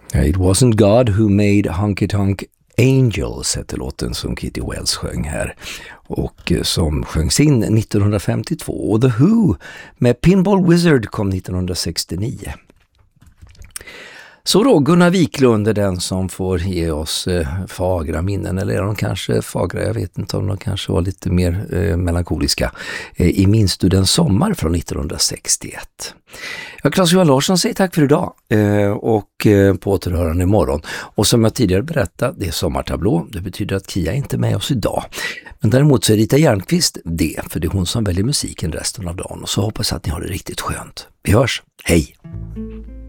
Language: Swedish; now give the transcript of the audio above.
It wasn't God who made Honky Tonk Angels, hette låten som Kitty Wells sjöng här och som sjöngs in 1952. Och The Who med Pinball Wizard kom 1969. Så då, Gunnar Wiklund är den som får ge oss fagra minnen, eller är de kanske fagra, jag vet inte om de kanske var lite mer melankoliska. I Minns du den sommar från 1961. Claes-Johan Larsson säger tack för idag och på återhörande imorgon. Och som jag tidigare berättade, det är sommartablå, det betyder att Kia är inte med oss idag. Men däremot så är Rita Järnqvist det, för det är hon som väljer musiken resten av dagen. Och så hoppas jag att ni har det riktigt skönt. Vi hörs, hej!